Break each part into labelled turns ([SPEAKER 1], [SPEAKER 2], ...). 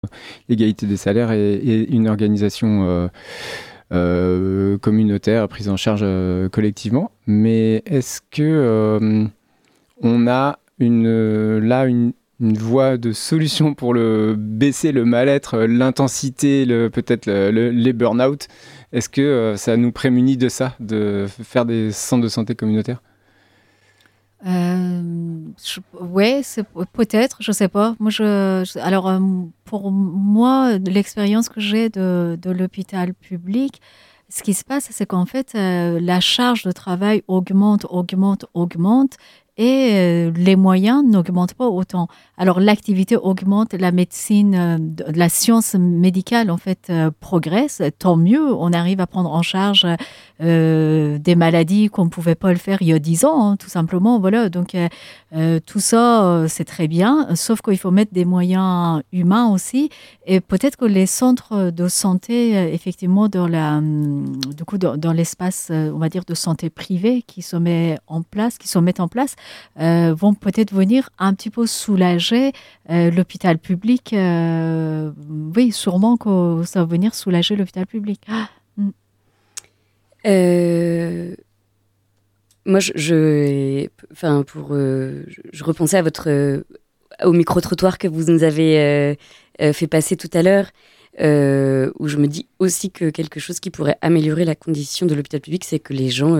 [SPEAKER 1] l'égalité des salaires et une organisation communautaire prise en charge collectivement. Mais est-ce que on a une voie de solution pour baisser le mal-être, l'intensité, peut-être les burn-out? Est-ce que ça nous prémunit de ça, de faire des centres de santé communautaires?
[SPEAKER 2] Ouais, c'est peut-être, je sais pas. Alors, pour moi, l'expérience que j'ai de l'hôpital public, ce qui se passe, c'est qu'en fait, la charge de travail augmente, et les moyens n'augmentent pas autant. Alors, l'activité augmente, la médecine, la science médicale, en fait, progresse. Tant mieux, on arrive à prendre en charge des maladies qu'on ne pouvait pas le faire il y a 10 ans, hein, tout simplement. Voilà. Donc, tout ça, c'est très bien, sauf qu'il faut mettre des moyens humains aussi. Et peut-être que les centres de santé, effectivement, dans l'espace, on va dire, de santé privée qui se mettent en place, vont peut-être venir un petit peu soulager l'hôpital public. Oui, sûrement que ça va venir soulager l'hôpital public.
[SPEAKER 3] Moi, je repensais à au micro-trottoir que vous nous avez fait passer tout à l'heure, où je me dis aussi que quelque chose qui pourrait améliorer la condition de l'hôpital public, c'est que les gens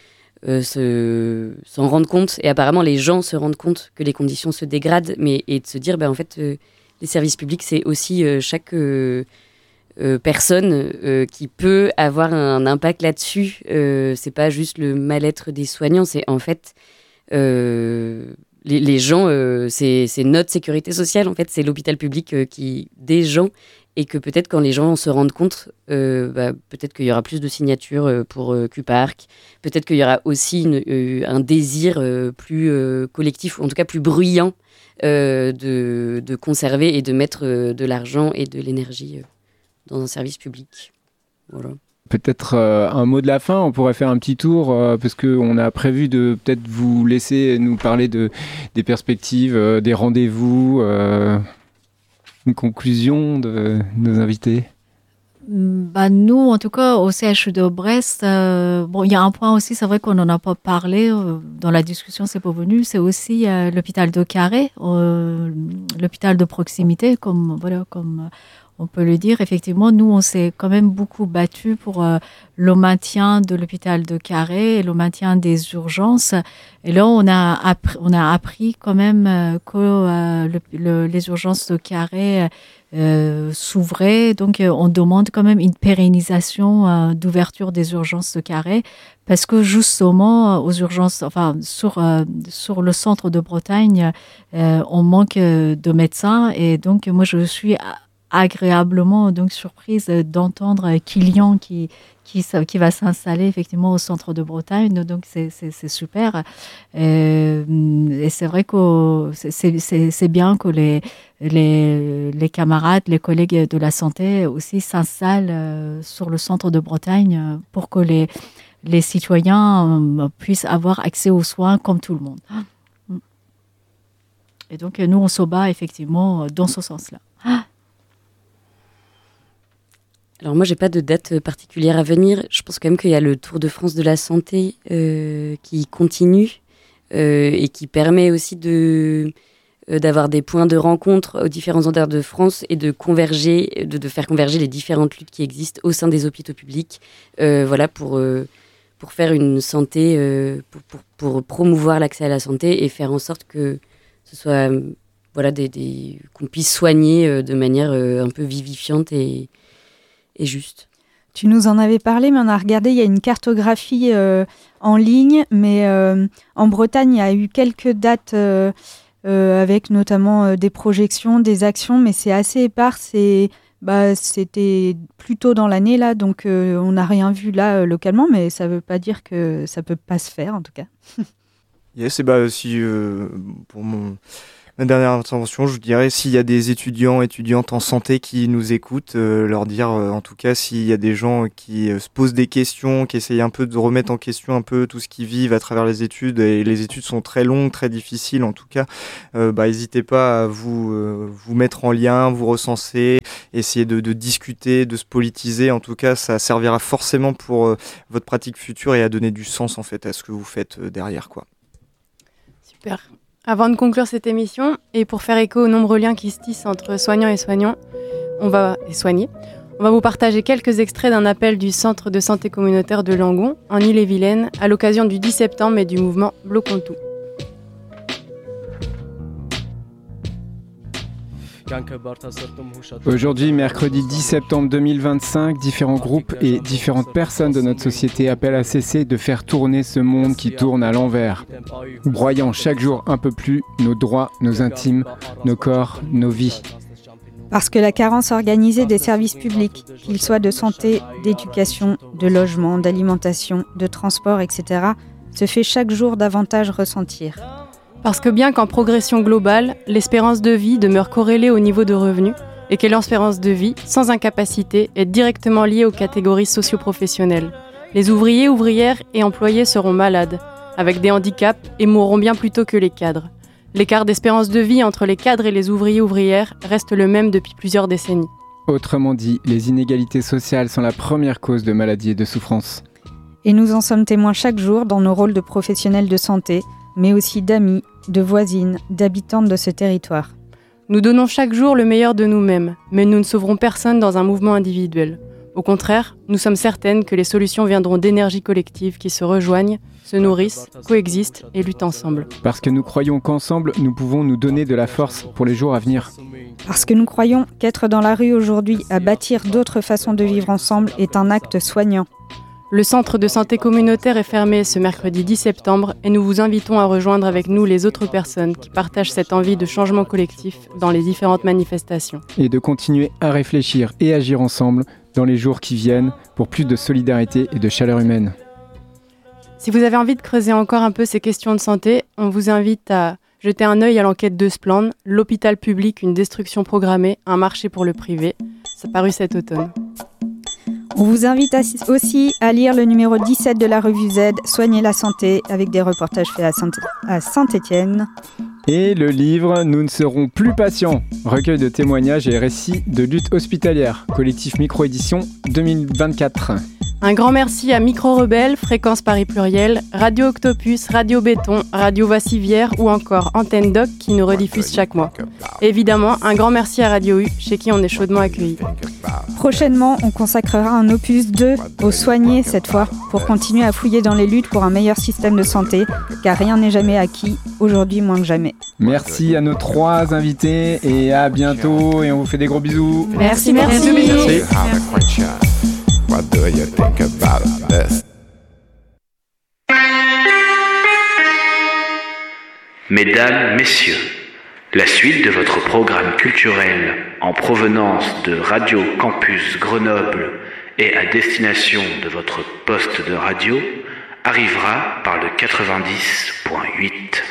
[SPEAKER 3] s'en rendent compte, et apparemment les gens se rendent compte que les conditions se dégradent, et de se dire, en fait, les services publics, c'est aussi chaque personne qui peut avoir un impact là-dessus. C'est pas juste le mal-être des soignants, c'est en fait les gens, c'est notre sécurité sociale, en fait, c'est l'hôpital public des gens, et que peut-être quand les gens se rendent compte, peut-être qu'il y aura plus de signatures pour Q-Park, peut-être qu'il y aura aussi un désir plus collectif, ou en tout cas plus bruyant, de conserver et de mettre de l'argent et de l'énergie dans un service public. Voilà.
[SPEAKER 1] Peut-être un mot de la fin, on pourrait faire un petit tour, parce qu'on a prévu de peut-être vous laisser nous parler des perspectives, des rendez-vous, une conclusion de nos invités.
[SPEAKER 2] Nous, en tout cas, au CHU de Brest, il y a un point aussi, c'est vrai qu'on n'en a pas parlé, dans la discussion, c'est pas venu, c'est aussi l'hôpital de Carhaix, l'hôpital de proximité, comme on peut le dire. Effectivement, nous, on s'est quand même beaucoup battu pour le maintien de l'hôpital de Carhaix et le maintien des urgences. Et là, on a appris quand même que les urgences de Carhaix s'ouvraient. Donc, on demande quand même une pérennisation d'ouverture des urgences de Carhaix, parce que justement, aux urgences, sur le centre de Bretagne, on manque de médecins. Et donc, moi, je suis agréablement donc surprise d'entendre Kylian qui va s'installer effectivement au centre de Bretagne. Donc c'est super. Et c'est vrai que c'est bien que les camarades, les collègues de la santé aussi s'installent sur le centre de Bretagne pour que les citoyens puissent avoir accès aux soins comme tout le monde. Et donc nous on se bat effectivement dans ce sens-là.
[SPEAKER 3] Alors moi, j'ai pas de date particulière à venir. Je pense quand même qu'il y a le Tour de France de la santé qui continue et qui permet aussi d'avoir des points de rencontre aux différents endroits de France et de converger, de faire converger les différentes luttes qui existent au sein des hôpitaux publics. Pour faire une santé, pour promouvoir l'accès à la santé et faire en sorte que ce soit qu'on puisse soigner de manière un peu vivifiante et juste.
[SPEAKER 4] Tu nous en avais parlé, mais on a regardé, il y a une cartographie en ligne, mais en Bretagne, il y a eu quelques dates avec notamment des projections, des actions, mais c'est assez épars. C'était plus tôt dans l'année, là, donc on n'a rien vu là localement, mais ça ne veut pas dire que ça ne peut pas se faire, en tout cas.
[SPEAKER 5] Yes, et si pour Ma dernière intervention, je vous dirais, s'il y a des étudiantes en santé qui nous écoutent, leur dire, en tout cas, s'il y a des gens qui se posent des questions, qui essayent un peu de remettre en question un peu tout ce qu'ils vivent à travers les études, et les études sont très longues, très difficiles en tout cas, n'hésitez pas à vous mettre en lien, vous recenser, essayer de discuter, de se politiser. En tout cas, ça servira forcément pour votre pratique future et à donner du sens en fait à ce que vous faites derrière, quoi.
[SPEAKER 6] Super. Avant de conclure cette émission, et pour faire écho aux nombreux liens qui se tissent entre soignants et soignés, on va vous partager quelques extraits d'un appel du Centre de santé communautaire de Langon, en Ille-et-Vilaine, à l'occasion du 10 septembre et du mouvement Bloquons tout.
[SPEAKER 1] Aujourd'hui, mercredi 10 septembre 2025, différents groupes et différentes personnes de notre société appellent à cesser de faire tourner ce monde qui tourne à l'envers, broyant chaque jour un peu plus nos droits, nos intimes, nos corps, nos vies.
[SPEAKER 4] Parce que la carence organisée des services publics, qu'ils soient de santé, d'éducation, de logement, d'alimentation, de transport, etc., se fait chaque jour davantage ressentir.
[SPEAKER 6] Parce que bien qu'en progression globale, l'espérance de vie demeure corrélée au niveau de revenus et que l'espérance de vie, sans incapacité, est directement liée aux catégories socio-professionnelles. Les ouvriers, ouvrières et employés seront malades, avec des handicaps et mourront bien plus tôt que les cadres. L'écart d'espérance de vie entre les cadres et les ouvriers ouvrières reste le même depuis plusieurs décennies.
[SPEAKER 1] Autrement dit, les inégalités sociales sont la première cause de maladies et de souffrances.
[SPEAKER 4] Et nous en sommes témoins chaque jour dans nos rôles de professionnels de santé, mais aussi d'amis, de voisines, d'habitantes de ce territoire.
[SPEAKER 6] Nous donnons chaque jour le meilleur de nous-mêmes, mais nous ne sauverons personne dans un mouvement individuel. Au contraire, nous sommes certaines que les solutions viendront d'énergies collectives qui se rejoignent, se nourrissent, coexistent et luttent ensemble.
[SPEAKER 1] Parce que nous croyons qu'ensemble, nous pouvons nous donner de la force pour les jours à venir.
[SPEAKER 4] Parce que nous croyons qu'être dans la rue aujourd'hui à bâtir d'autres façons de vivre ensemble est un acte soignant.
[SPEAKER 6] Le centre de santé communautaire est fermé ce mercredi 10 septembre et nous vous invitons à rejoindre avec nous les autres personnes qui partagent cette envie de changement collectif dans les différentes manifestations.
[SPEAKER 1] Et de continuer à réfléchir et agir ensemble dans les jours qui viennent pour plus de solidarité et de chaleur humaine.
[SPEAKER 6] Si vous avez envie de creuser encore un peu ces questions de santé, on vous invite à jeter un œil à l'enquête de Splan, l'hôpital public, une destruction programmée, un marché pour le privé. Ça paru cet automne.
[SPEAKER 4] On vous invite aussi à lire le numéro 17 de la revue Z, Soigner la santé, avec des reportages faits à Saint-Étienne.
[SPEAKER 1] Et le livre Nous ne serons plus patients, recueil de témoignages et récits de lutte hospitalière, collectif Micro-édition 2024.
[SPEAKER 6] Un grand merci à Micro Rebelle, Fréquence Paris Pluriel, Radio Octopus, Radio Béton, Radio Vassivière ou encore Antenne Doc qui nous rediffuse chaque mois. Et évidemment, un grand merci à Radio U, chez qui on est chaudement accueillis.
[SPEAKER 4] Prochainement, on consacrera un opus 2 aux soignés cette fois, pour continuer à fouiller dans les luttes pour un meilleur système de santé, car rien n'est jamais acquis, aujourd'hui moins que jamais.
[SPEAKER 1] Merci à nos 3 invités et à bientôt et on vous fait des gros bisous.
[SPEAKER 6] Merci.
[SPEAKER 7] What do you think about this?
[SPEAKER 8] Mesdames, Messieurs, la suite de votre programme culturel en provenance de Radio Campus Grenoble et à destination de votre poste de radio arrivera par le 90.8.